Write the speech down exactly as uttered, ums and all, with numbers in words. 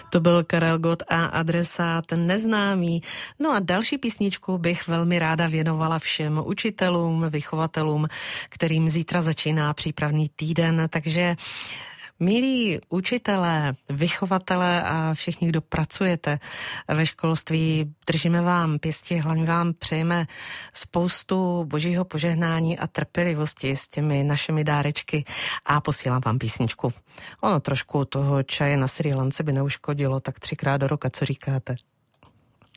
To byl Karel Gott a adresát neznámý. No a další písničku bych velmi ráda věnovala všem učitelům, vychovatelům, kterým zítra začíná přípravný týden, takže milí učitelé, vychovatelé a všichni, kdo pracujete ve školství, držíme vám pěstí, hlavně vám přejeme spoustu božího požehnání a trpělivosti s těmi našimi dárečky a posílám vám písničku. Ono trošku toho čaje na Srí Lance by neuškodilo, tak třikrát do roka, co říkáte?